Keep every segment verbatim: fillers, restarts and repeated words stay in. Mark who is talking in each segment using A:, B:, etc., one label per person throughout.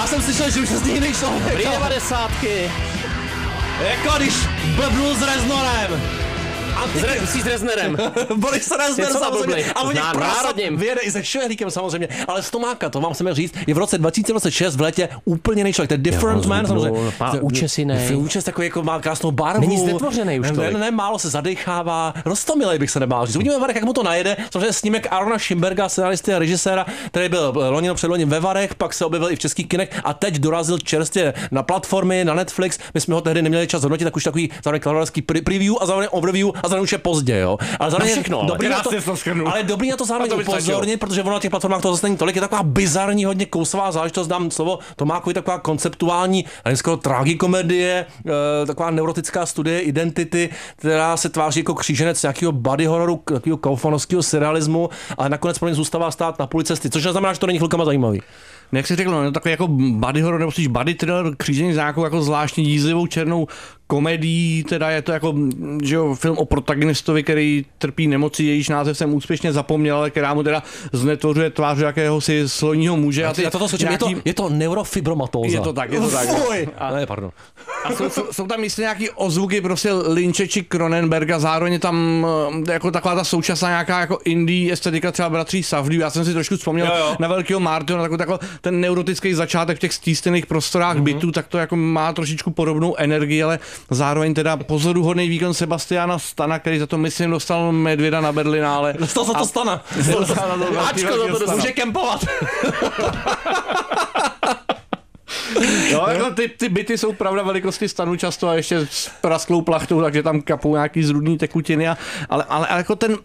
A: Já jsem slyšel, že už se z ní jiný člověk.
B: Prý devadesátky.
A: Jako když blbnul s Reznorem.
B: Zre, s Reznerem.
A: Boris Rezner samozřejmě. A on
B: Na národním.
A: vyjede i se Švehlíkem samozřejmě. Ale Stomáka, to vám chceme říct, je v roce dva tisíce dvacet šest v létě úplně jiný člověk. To je different man samozřejmě.
B: Má účesinej.
A: Účes takový, jako má krásnou barvu.
B: Není znetvořenej už
A: to. Ne, ne, málo se zadechává. Roztomilej bych se nebál říct. Uvidíme Varech, jak mu to najede. Samozřejmě snímek Arona Šimberga, scenaristy a režiséra, který byl loni nebo předloni ve Varech, pak se objevil i v českých kinech a teď dorazil čerstvě na platformy, na Netflix. My jsme ho tehdy neměli čas hodnotit, tak už takový zároveň kladovarský preview a zároveň overview a zároveň už je pozdě, jo. Ale zároveň
B: všechno,
A: dobrý na to, ale dobrý na to zároveň upozornit, protože ono na těch platformách to zase není tolik, je taková bizarní, hodně kousavá záležitost, dám slovo Tomákovi, taková konceptuální, ale skoro tragikomedie, e, taková neurotická studie identity, která se tváří jako kříženec nějakého body hororu, takového kaufanovského surrealismu, ale nakonec pro ně zůstává stát na půli cesty, což neznamená, že to není chvilkama zajímavý.
C: No, jak jsi řekl, no, takový jako body horror, nebo spíš body thriller, křížený s nějakou jako zvláštní jízlivou černou komedií, teda je to jako, že jo, film o protagonistovi, který trpí nemocí, jejíž název jsem úspěšně zapomněl, ale která mu teda znetvořuje tvář jakéhosi slonního muže.
A: A ty, já toto skočím, nějaký... je, to, je to neurofibromatóza.
C: Je to tak, je to tak.
A: A, ne, pardon.
C: A jsou, jsou, jsou tam jistě nějaký ozvuky prostě Lynche či Cronenberga, zároveň je tam jako taková ta současná nějaká jako indie estetika třeba bratří Safdie. Já jsem si trošku vzpomněl jo, jo. na Velkého Martyra, takový takový ten neurotický začátek v těch stístěných prostorách mm-hmm. bytů, tak to jako má trošičku podobnou energii, ale zároveň teda pozoruhodný výkon Sebastiana Stana, který za to myslím dostal Medvěda na Berlinále.
A: Dostal za to Stana. Ačko za to může kempovat.
C: Jo, jako ty, ty byty jsou pravda velikosti Stanu často a ještě s prasklou plachtou, takže tam kapou nějaký zrudný tekutiny, a, ale, ale, ale jako ten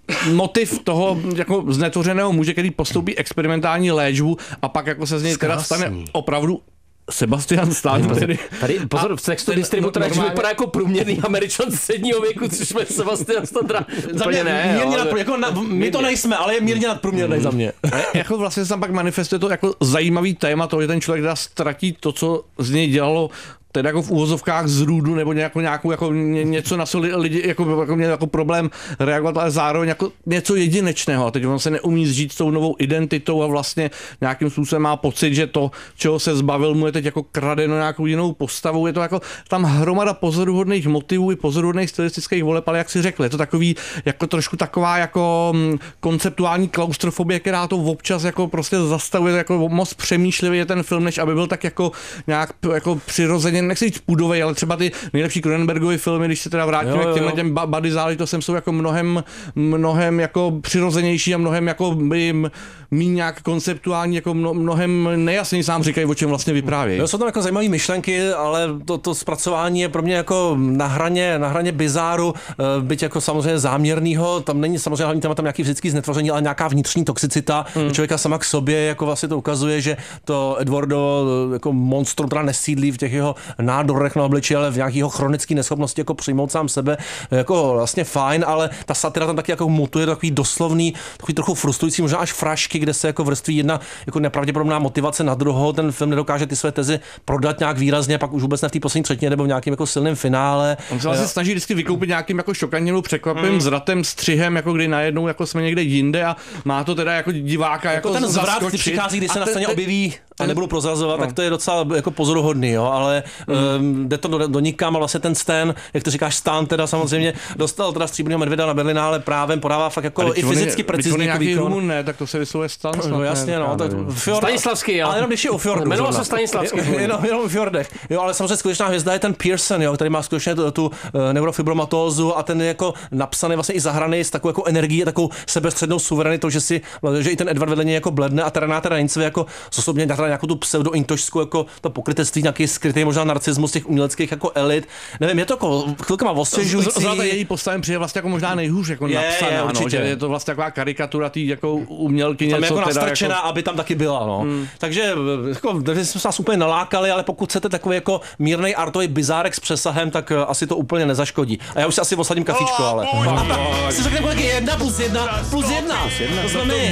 C: motiv toho jako znetvořeného muže, který postoupí experimentální léčbu a pak jako se z něj teda stane opravdu Sebastian Stan.
B: Tady, tady pozor, v textu distributora normálně... vypadá jako průměrný Američan středního věku, což jsme Sebastian Stan teda úplně ne.
A: Mírně
B: ale...
A: nad, jako na, my to nejsme, ale je mírně nadprůměrný mm. za mě.
C: Jako vlastně se tam pak manifestuje to jako zajímavý téma toho, že ten člověk teda ztratí to, co z něj dělalo teda jako v úvozovkách zrůdu nebo nějakou, nějakou jako něco, na co lidi jako, jako měli jako problém reagovat, ale zároveň jako něco jedinečného. A teď on se neumí zžít s tou novou identitou a vlastně nějakým způsobem má pocit, že to, čeho se zbavil, mu je teď jako kradeno nějakou jinou postavou. Je to jako tam hromada pozoruhodných motivů i pozoruhodných stylistických voleb, ale jak si řekl, je to takový jako trošku taková jako konceptuální klaustrofobie, která to občas jako prostě zastavuje, jako moc přemýšlivý je ten film, než aby byl tak jako nějak jako přirozeně, nechci říct půdovej, ale třeba ty nejlepší Cronenbergovy filmy, když se teda vrátíme jo, jo. k těmhle těm body záležitostem, jsou jako mnohem, mnohem jako přirozenější a mnohem jako by míň nějak konceptuální, jako mno, mnohem nejasněji sám říkají, o čem vlastně vyprávějí.
A: Jo, jsou tam jako zajímavé myšlenky, ale to, to zpracování je pro mě jako na hraně, na hraně bizáru, byť jako samozřejmě záměrného, tam není samozřejmě hlavní téma tam nějaký fyzický znetvoření, ale nějaká vnitřní toxicita hmm. člověka sama k sobě, jako vlastně to ukazuje, že to Eduardo jako monstrum teda nesídlí v těch jeho nádorech na obličeji, ale v nějakého chronické neschopnosti jako přijmout sám sebe, jako vlastně fajn, ale ta satira tam taky jako mutuje takový doslovný, takový trochu frustrující, možná až frašky, kde se jako vrství jedna jako nepravděpodobná motivace na druhou, ten film nedokáže ty své tezy prodat nějak výrazně, pak už vůbec ne v té poslední třetině nebo v nějakém jako silném finále.
C: On se vlastně snaží vždycky vykoupit nějakým jako šokantním překvapivým hmm. zvratem, střihem, jako kdy najednou jako jsme někde jinde a má to teda jako diváka jako,
A: jako ten zvrat,
C: zaskočit.
A: který přichází, když se na
C: ten,
A: scéně
C: ten,
A: objeví a nebudu prozrazovat,
C: no.
A: tak to je docela jako pozoruhodný, jo, ale hmm. um, jde to do, do nikam a vlastně ten Stan, jak to říkáš Stan, teda samozřejmě dostal teda stříbrného medvěda na Berlinále právem, podává fakt jako i fyzicky precizní
C: výkon. Rumun, ne, tak to se vyslovuje Stan.
A: No jasně, no, tak
B: Fjord, Stanislavský, jo.
A: Ale jenom když je u Fjordu.
B: Jmenoval se Stanislavský.
A: Jenom, jenom u Fjordech. Jo, ale samozřejmě skutečná hvězda je ten Pearson, jo, který má skutečně tu, tu neurofibromatózu a ten je jako napsaný vlastně i zahraný s takovou jako energií, takovou sebestřednou suverenitou, že si, že i ten Edward vedle něj jako bledne a Renata Reinsve jako osobně nějakou tu pseudointošskou jako to pokrytectví, nějaký skrytý možná narcismus těch uměleckých jako elit. Nevím, je to jako chvilkama osvěžující.
C: Zrovna její postavem přijde vlastně jako možná nejhůř jako je, napsaná, je, no, že je to vlastně taková karikatura té jako umělky něco
A: jako
C: teda
A: nastrčená,
C: jako...
A: aby tam taky byla, no. Hmm. Takže jako, jsme se nás úplně nalákali, ale pokud chcete takový jako mírnej artový bizárek s přesahem, tak asi to úplně nezaškodí. A já už si asi osadím kafíčko, ale. Si řekneme kolik je jedna plus jedna plus jedna. To jsme my.